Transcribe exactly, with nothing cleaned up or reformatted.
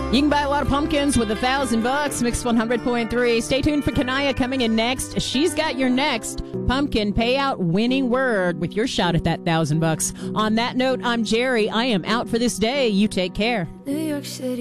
You can buy a lot of pumpkins with a thousand bucks. Mix one hundred point three. Stay tuned for Kanaya coming in next. She's got your next pumpkin payout winning word with your shot at that thousand bucks. On that note, I'm Jerry. I am out for this day. You take care. New York City.